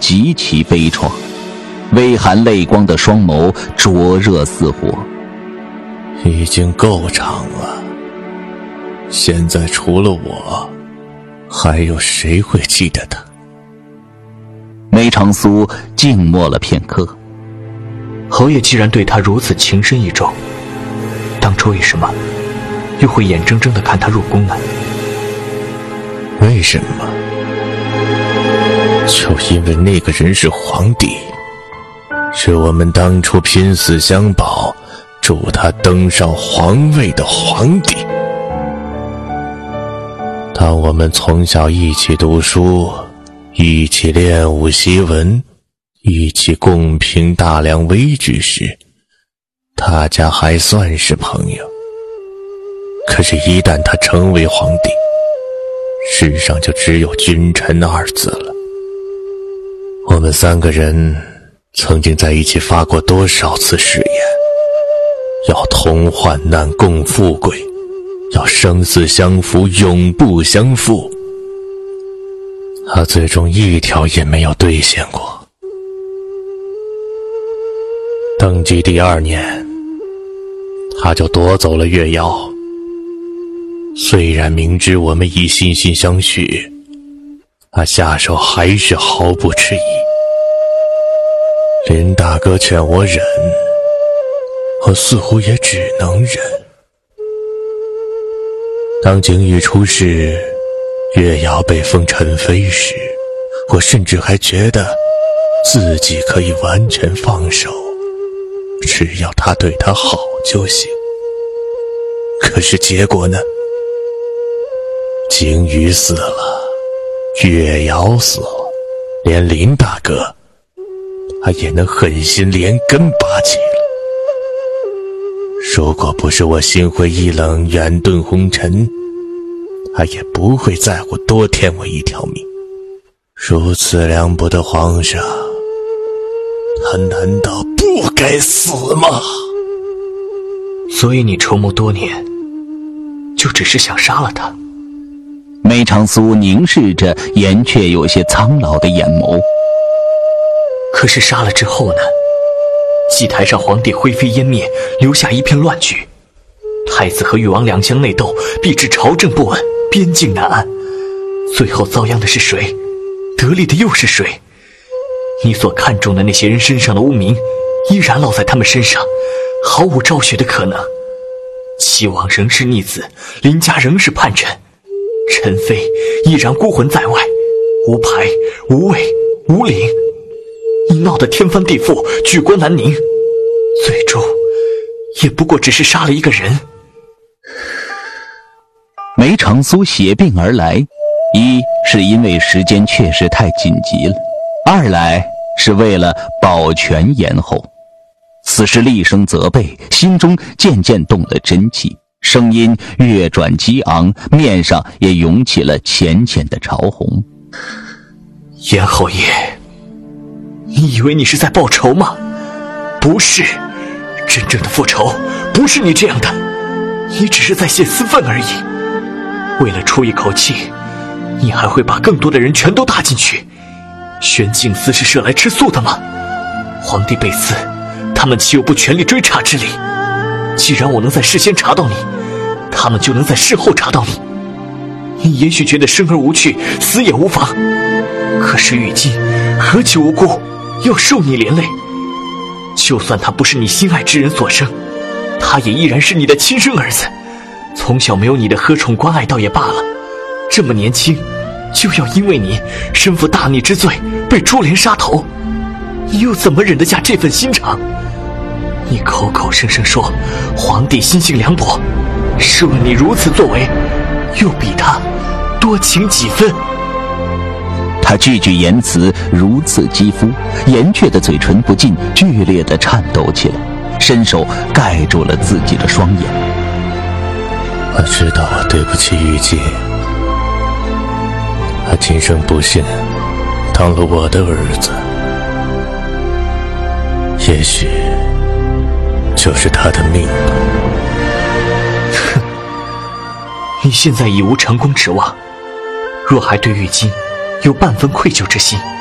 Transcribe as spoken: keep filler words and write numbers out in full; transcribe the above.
极其悲怆，微含泪光的双眸灼热似火。 已经够长了，现在除了我，还有谁会记得他？ 梅长苏静默了片刻。 侯爷既然对他如此情深意重，当初为什么又会眼睁睁地看他入宫呢？ 为什么？就因为那个人是皇帝，是我们当初拼死相保助他登上皇位的皇帝。当我们从小一起读书，一起练武习文，一起共评大梁危局时，大家还算是朋友。可是一旦他成为皇帝，世上就只有君臣二字了。我们三个人曾经在一起发过多少次誓言，要同患难共富贵，要生死相扶永不相负，他最终一条也没有兑现过。登基第二年，他就夺走了月瑶。虽然明知我们已心心相许，他下手还是毫不迟疑。林大哥劝我忍，我似乎也只能忍。当景宇出事，月瑶被封陈妃时，我甚至还觉得自己可以完全放手，只要他对他好就行。可是结果呢？景宇死了，月瑶死了，连林大哥他也能狠心连根拔起了。如果不是我心灰意冷，远遁红尘，他也不会在乎多添我一条命。如此凉薄的皇上，他难道不该死吗？ 所以你筹谋多年，就只是想杀了他？ 梅长苏凝视着颜却有些苍老的眼眸。 可是杀了之后呢？祭台上皇帝灰飞烟灭，留下一片乱局。太子和誉王两相内斗，必致朝政不稳，边境难安。最后遭殃的是谁？得利的又是谁？你所看重的那些人身上的污名，依然落在他们身上，毫无昭雪的可能。齐王仍是逆子，林家仍是叛臣，陈妃依然孤魂在外，无牌无位无领。你闹得天翻地覆，举国难宁，最终也不过只是杀了一个人。 梅长苏携病而来，一是因为时间确实太紧急了，二来是为了保全延后。此时厉声责备，心中渐渐动了真气，声音越转激昂，面上也涌起了浅浅的潮红。 严侯爷，你以为你是在报仇吗？不是，真正的复仇不是你这样的，你只是在泄私愤而已。为了出一口气，你还会把更多的人全都搭进去。宣静司是设来吃素的吗？皇帝被刺，他们岂有不全力追查之理？既然我能在事先查到你，他们就能在事后查到你。你也许觉得生而无趣，死也无妨，可是玉京何其无辜，要受你连累。就算他不是你心爱之人所生，他也依然是你的亲生儿子，从小没有你的呵宠关爱倒也罢了，这么年轻就要因为你身负大逆之罪被株连杀头，你又怎么忍得下这份心肠？你口口声声说皇帝心性凉薄，试问你如此作为，又比他多情几分？ 他句句言辞如此肌肤，颜却的嘴唇不禁剧烈地颤抖起来，伸手盖住了自己的双眼。 我知道我对不起玉姬，他今生不幸当了我的儿子，也许就是他的命吧。 哼，你现在已无成功指望，若还对玉京有半分愧疚之心，